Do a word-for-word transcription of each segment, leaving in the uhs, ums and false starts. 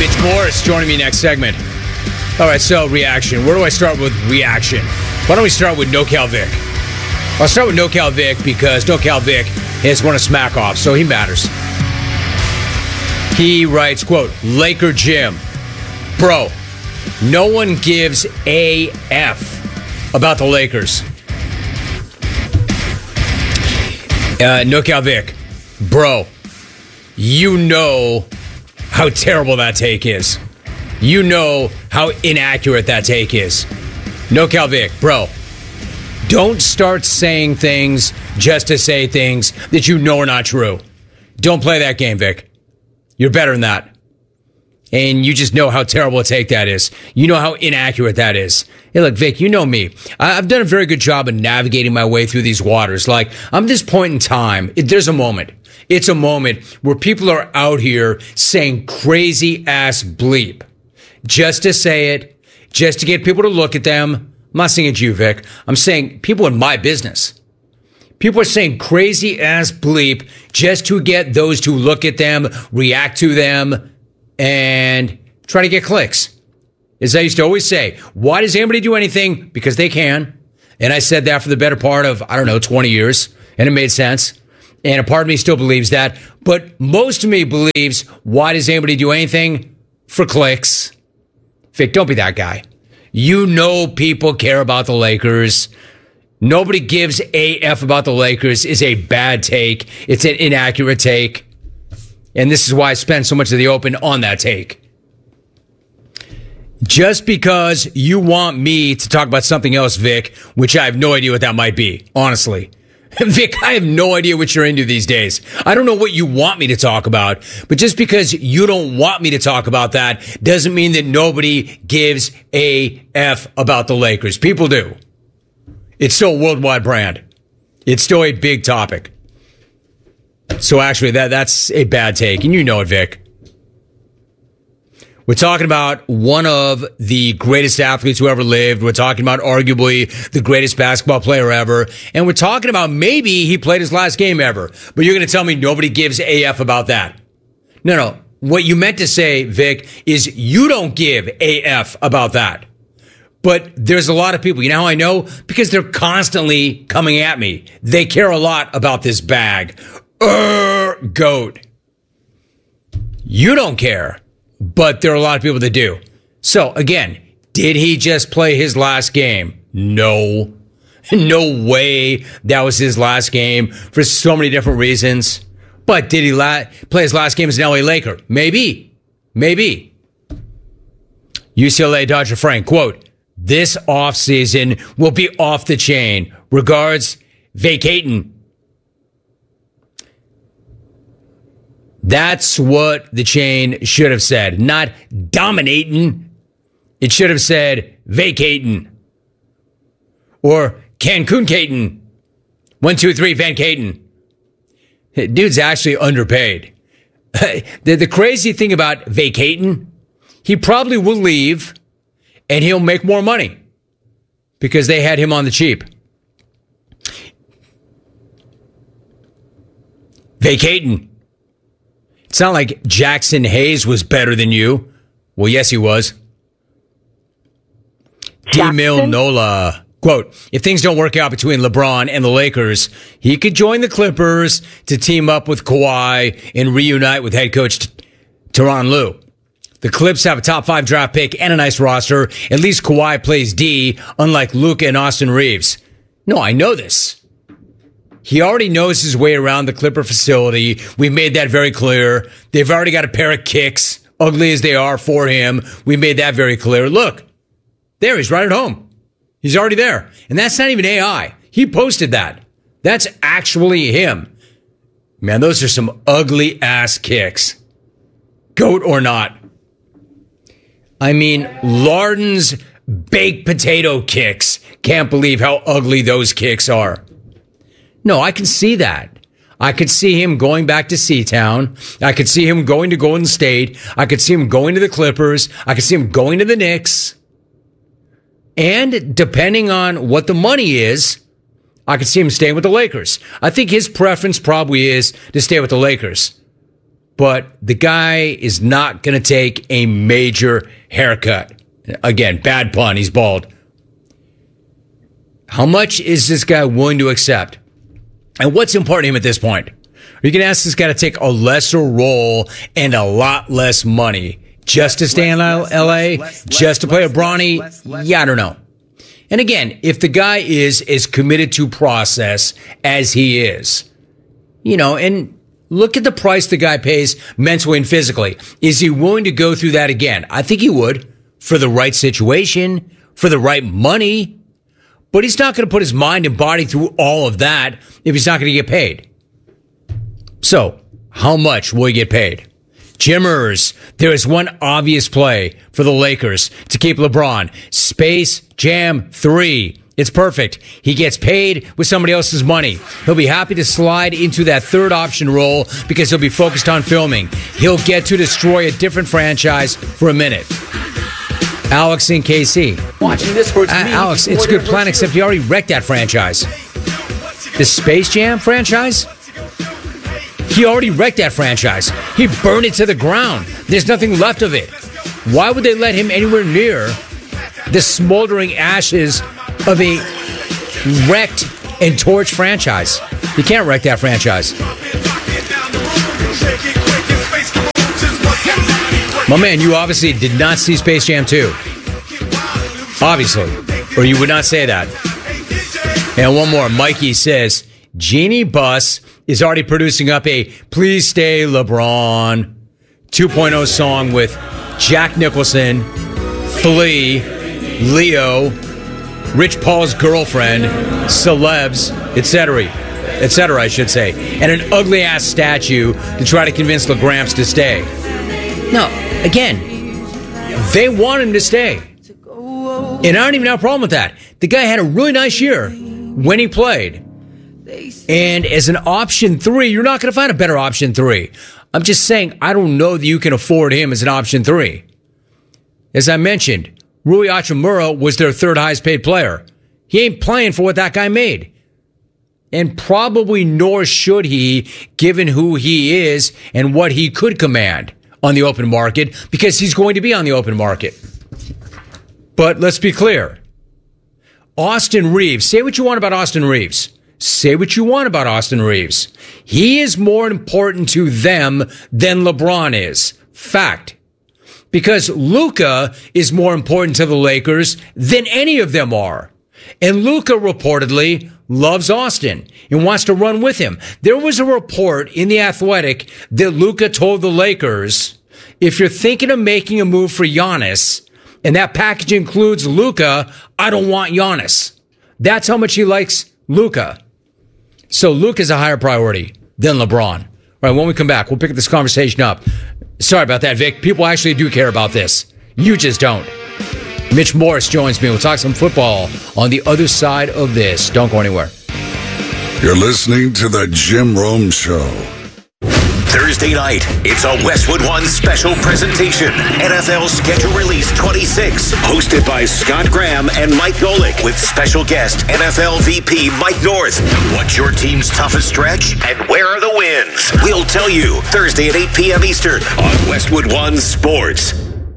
Mitch Morris joining me next segment. All right, so reaction. Where do I start with reaction? Why don't we start with NoCal Vic? I'll start with NoCal Vic because NoCal Vic has won a smack off, so he matters. He writes, quote, Laker Jim, bro, no one gives a F about the Lakers. Uh, NoCal Vic, bro, you know how terrible that take is. You know how inaccurate that take is. NoCal Vic, bro, don't start saying things just to say things that you know are not true. Don't play that game, Vic. You're better than that. And you just know how terrible a take that is. You know how inaccurate that is. Hey, look, Vic, you know me. I've done a very good job of navigating my way through these waters. Like, I'm at this point in time, it, there's a moment. It's a moment where people are out here saying crazy ass bleep just to say it, just to get people to look at them. I'm not saying it's you, Vic. I'm saying people in my business. People are saying crazy ass bleep just to get those to look at them, react to them, and try to get clicks. As I used to always say, why does anybody do anything? Because they can. And I said that for the better part of, I don't know, twenty years. And it made sense. And a part of me still believes that. But most of me believes, why does anybody do anything? For clicks. Vic, don't be that guy. You know people care about the Lakers. Nobody gives a F about the Lakers is a bad take. It's an inaccurate take. And this is why I spend so much of the open on that take. Just because you want me to talk about something else, Vic, which I have no idea what that might be, honestly. Vic, I have no idea what you're into these days. I don't know what you want me to talk about, but just because you don't want me to talk about that doesn't mean that nobody gives a F about the Lakers. People do. It's still a worldwide brand. It's still a big topic. So actually, that that's a bad take, and you know it, Vic. We're talking about one of the greatest athletes who ever lived. We're talking about arguably the greatest basketball player ever. And we're talking about maybe he played his last game ever. But you're going to tell me nobody gives a F about that. No, no. What you meant to say, Vic, is you don't give a F about that. But there's a lot of people. You know how I know? Because they're constantly coming at me. They care a lot about this bag. Er, goat. You don't care. But there are a lot of people that do. So, again, did he just play his last game? No. No way that was his last game for so many different reasons. But did he la- play his last game as an L A Laker? Maybe. Maybe. U C L A Dodger Frank, quote, this offseason will be off the chain. Regards, vacating. That's what the chain should have said. Not dominating. It should have said vacating. Or Cancun-cating. One, two, three, Van Caten. Dude's actually underpaid. the, the crazy thing about vacating, he probably will leave and he'll make more money because they had him on the cheap. Vacating. It's not like Jackson Hayes was better than you. Well, yes, he was. D-Mill Nola. Quote, if things don't work out between LeBron and the Lakers, he could join the Clippers to team up with Kawhi and reunite with head coach Tyronn Lue. The Clips have a top five draft pick and a nice roster. At least Kawhi plays D, unlike Luka and Austin Reeves. No, I know this. He already knows his way around the Clipper facility. We made that very clear. They've already got a pair of kicks, ugly as they are for him. We made that very clear. Look, there, he's right at home. He's already there. And that's not even A I. He posted that. That's actually him. Man, those are some ugly ass kicks. Goat or not. I mean, Larden's baked potato kicks. Can't believe how ugly those kicks are. No, I can see that. I could see him going back to C-Town. I could see him going to Golden State. I could see him going to the Clippers. I could see him going to the Knicks. And depending on what the money is, I could see him staying with the Lakers. I think his preference probably is to stay with the Lakers. but the guy is not going to take a major haircut. Again, bad pun. He's bald. How much is this guy willing to accept? And what's important to him at this point? Are you going to ask this guy to take a lesser role and a lot less money just to stay in L A, just to play a Bronny? Yeah, I don't know. And again, if the guy is as committed to process as he is, you know, and look at the price the guy pays mentally and physically. Is he willing to go through that again? I think he would, for the right situation, for the right money. But he's not going to put his mind and body through all of that if he's not going to get paid. So, how much will he get paid? Jimmers, there is one obvious play for the Lakers to keep LeBron. Space Jam three. It's perfect. He gets paid with somebody else's money. He'll be happy to slide into that third option role because he'll be focused on filming. He'll get to destroy a different franchise for a minute. Alex in K C. Watching this hurts uh, me. Alex, it's a good plan, except he already wrecked that franchise. The Space Jam franchise? He already wrecked that franchise. He burned it to the ground. There's nothing left of it. Why would they let him anywhere near the smoldering ashes of a wrecked and torched franchise? You can't wreck that franchise. My man, you obviously did not see Space Jam two. Obviously. Or you would not say that. And one more. Mikey says, Jeannie Buss is already producing up a Please Stay LeBron two point oh song with Jack Nicholson, Flea, Leo, Rich Paul's girlfriend, celebs, et cetera, et cetera, I should say, and an ugly-ass statue to try to convince LeGramps to stay. No, again, they want him to stay. And I don't even have a problem with that. The guy had a really nice year when he played. And as an option three, you're not going to find a better option three. I'm just saying, I don't know that you can afford him as an option three. As I mentioned, Rui Hachimura was their third highest paid player. He ain't playing for what that guy made. And probably nor should he, given who he is and what he could command on the open market, because he's going to be on the open market. But let's be clear. Austin Reeves, say what you want about Austin Reeves. Say what you want about Austin Reeves. He is more important to them than LeBron is. Fact. Because Luka is more important to the Lakers than any of them are. And Luka reportedly loves Austin and wants to run with him. There was a report in The Athletic that Luka told the Lakers, if you're thinking of making a move for Giannis, and that package includes Luka, I don't want Giannis. That's how much he likes Luka. So Luka's a higher priority than LeBron. All right, when we come back, we'll pick this conversation up. Sorry about that, Vic. People actually do care about this. You just don't. Mitch Morris joins me. We'll talk some football on the other side of this. Don't go anywhere. You're listening to The Jim Rome Show. Thursday night, it's a Westwood One special presentation. N F L Schedule Release twenty-six, hosted by Scott Graham and Mike Golick, with special guest N F L V P Mike North. What's your team's toughest stretch, and where are the wins? We'll tell you Thursday at eight p.m. Eastern on Westwood One Sports.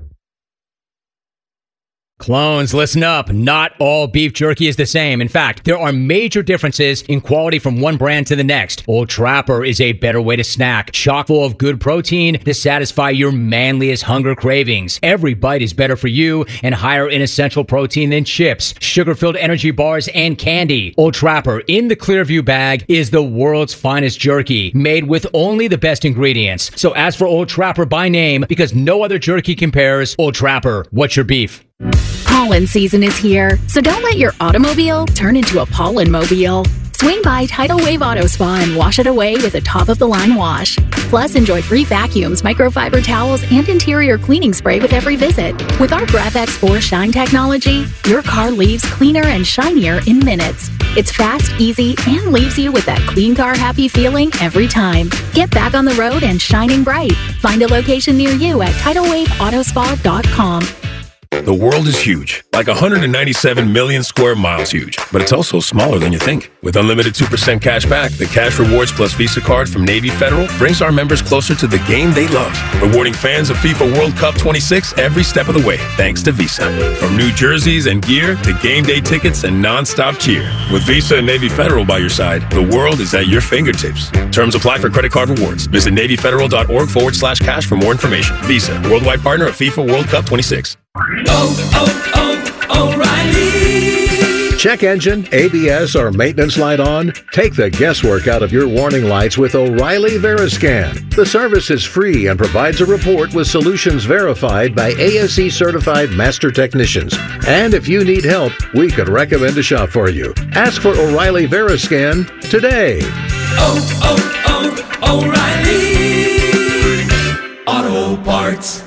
Clones, listen up. Not all beef jerky is the same. In fact, there are major differences in quality from one brand to the next. Old Trapper is a better way to snack, chock full of good protein to satisfy your manliest hunger cravings. Every bite is better for you and higher in essential protein than chips, sugar-filled energy bars, and candy. Old Trapper in the Clearview bag is the world's finest jerky, made with only the best ingredients. So ask for Old Trapper by name, because no other jerky compares. Old Trapper, what's your beef? Pollen season is here, so don't let your automobile turn into a pollen mobile. Swing by Tidal Wave Auto Spa and wash it away with a top-of-the-line wash. Plus, enjoy free vacuums, microfiber towels, and interior cleaning spray with every visit. With our GraphX four Shine technology, your car leaves cleaner and shinier in minutes. It's fast, easy, and leaves you with that clean car happy feeling every time. Get back on the road and shining bright. Find a location near you at tidal wave auto spa dot com. The world is huge, like one hundred ninety-seven million square miles huge, but it's also smaller than you think. With unlimited two percent cash back, the Cash Rewards Plus Visa card from Navy Federal brings our members closer to the game they love, rewarding fans of FIFA World Cup twenty-six every step of the way, thanks to Visa. From new jerseys and gear to game day tickets and non-stop cheer. With Visa and Navy Federal by your side, the world is at your fingertips. Terms apply for credit card rewards. Visit NavyFederal.org forward slash cash for more information. Visa, worldwide partner of FIFA World Cup twenty-six. Oh, oh, O'Reilly. Check engine, A B S, or maintenance light on? Take the guesswork out of your warning lights with O'Reilly Veriscan. The service is free and provides a report with solutions verified by A S E certified master technicians. And if you need help, we could recommend a shop for you. Ask for O'Reilly Veriscan today. Oh, oh, oh, O'Reilly Auto Parts.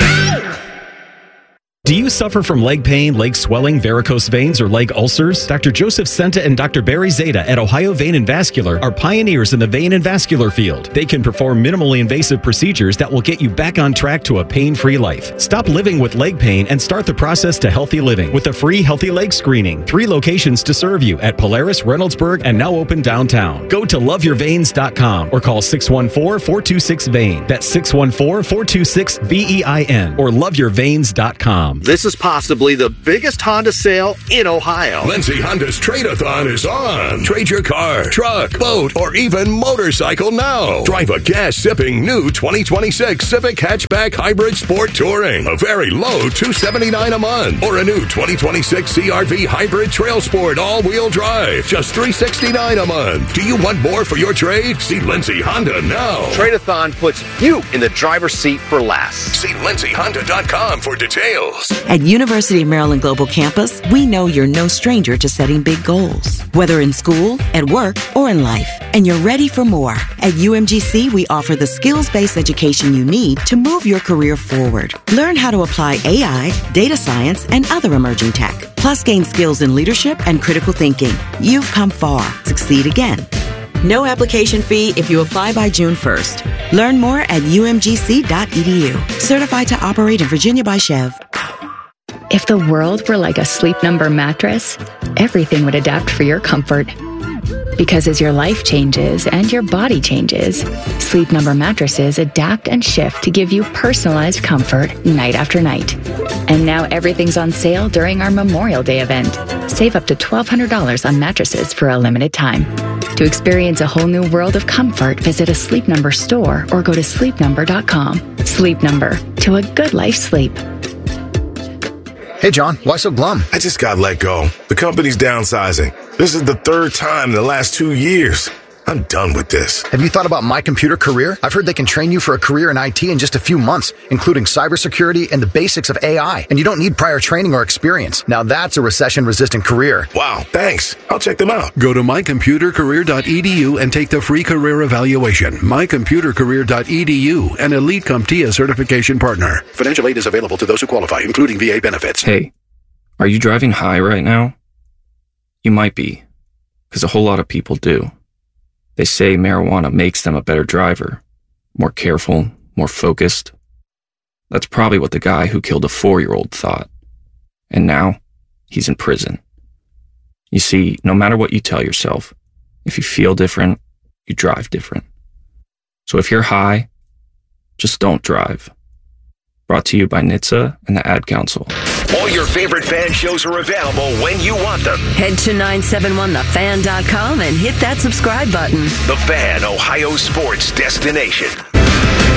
Do you suffer from leg pain, leg swelling, varicose veins, or leg ulcers? Doctor Joseph Senta and Doctor Barry Zeta at Ohio Vein and Vascular are pioneers in the vein and vascular field. They can perform minimally invasive procedures that will get you back on track to a pain-free life. Stop living with leg pain and start the process to healthy living with a free healthy leg screening. Three locations to serve you at Polaris, Reynoldsburg, and now open downtown. Go to love your veins dot com or call six one four, four two six, V E I N. That's six one four, four two six, V E I N or love your veins dot com. This is possibly the biggest Honda sale in Ohio. Lindsay Honda's Trade-A-Thon is on. Trade your car, truck, boat, or even motorcycle now. Drive a gas-sipping new twenty twenty-six Civic Hatchback Hybrid Sport Touring. A very low two hundred seventy-nine dollars a month. Or a new twenty twenty-six C R V Hybrid Trail Sport All-Wheel Drive. Just three hundred sixty-nine dollars a month. Do you want more for your trade? See Lindsay Honda now. Trade-A-Thon puts you in the driver's seat for less. See Lindsay Honda dot com for details. At University of Maryland Global Campus, we know you're no stranger to setting big goals, whether in school, at work, or in life, and you're ready for more. At U M G C, we offer the skills-based education you need to move your career forward. Learn how to apply A I, data science, and other emerging tech, plus gain skills in leadership and critical thinking. You've come far. Succeed again. No application fee if you apply by June first. Learn more at U M G C dot E D U. Certified to operate in Virginia by Chev. If the world were like a Sleep Number mattress, everything would adapt for your comfort. Because as your life changes and your body changes, Sleep Number mattresses adapt and shift to give you personalized comfort night after night. And now everything's on sale during our Memorial Day event. Save up to twelve hundred dollars on mattresses for a limited time. To experience a whole new world of comfort, visit a Sleep Number store or go to sleep number dot com. Sleep Number, to a good life sleep. Hey, John, why so glum? I just got let go. The company's downsizing. This is the third time in the last two years. I'm done with this. Have you thought about My Computer Career? I've heard they can train you for a career in I T in just a few months, including cybersecurity and the basics of A I. And you don't need prior training or experience. Now that's a recession-resistant career. Wow, thanks. I'll check them out. Go to my computer career dot e d u and take the free career evaluation. my computer career dot e d u, an Elite CompTIA certification partner. Financial aid is available to those who qualify, including V A benefits. Hey, are you driving high right now? You might be, because a whole lot of people do. They say marijuana makes them a better driver, more careful, more focused. That's probably what the guy who killed a four-year-old thought. And now, he's in prison. You see, no matter what you tell yourself, if you feel different, you drive different. So if you're high, just don't drive. Brought to you by N H T S A and the Ad Council. All your favorite fan shows are available when you want them. Head to nine seven one the fan dot com and hit that subscribe button. The Fan, Ohio sports destination.